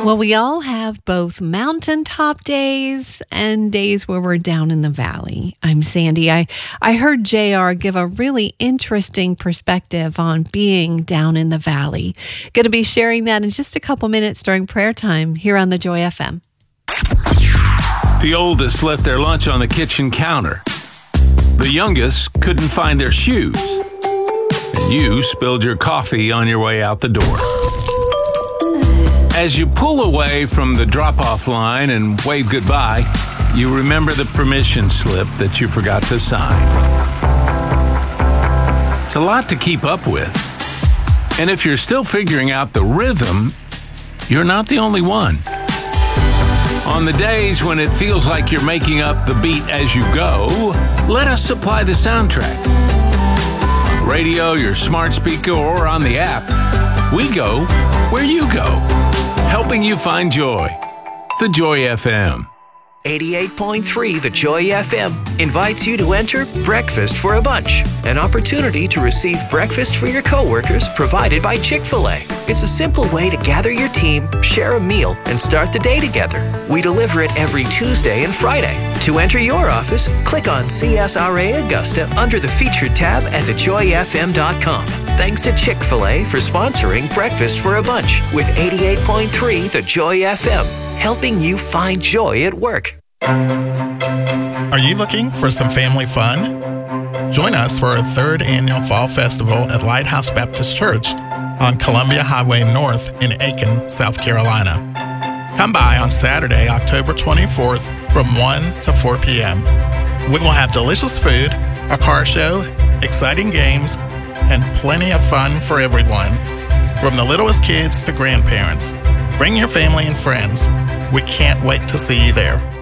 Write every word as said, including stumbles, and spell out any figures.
Well, we all have both mountaintop days and days where we're down in the valley. I'm Sandy. I, I heard J R give a really interesting perspective on being down in the valley. Going to be sharing that in just a couple minutes during prayer time here on the Joy F M. The oldest left their lunch on the kitchen counter. The youngest couldn't find their shoes. And you spilled your coffee on your way out the door. As you pull away from the drop-off line and wave goodbye, you remember the permission slip that you forgot to sign. It's a lot to keep up with. And if you're still figuring out the rhythm, you're not the only one. On the days when it feels like you're making up the beat as you go, let us supply the soundtrack. On radio, your smart speaker, or on the app, we go where you go, helping you find joy. The Joy F M. eighty-eight point three The Joy F M invites you to enter Breakfast for a Bunch, an opportunity to receive breakfast for your coworkers provided by Chick-fil-A. It's a simple way to gather your team, share a meal, and start the day together. We deliver it every Tuesday and Friday. To enter your office, click on C S R A Augusta under the Featured tab at the joy f m dot com. Thanks to Chick-fil-A for sponsoring Breakfast for a Bunch with eighty-eight point three The Joy F M, helping you find joy at work. Are you looking for some family fun? Join us for our third annual Fall Festival at Lighthouse Baptist Church on Columbia Highway North in Aiken, South Carolina. Come by on Saturday, October twenty-fourth from one to four p.m. We will have delicious food, a car show, exciting games, and plenty of fun for everyone, from the littlest kids to grandparents. Bring your family and friends. We can't wait to see you there.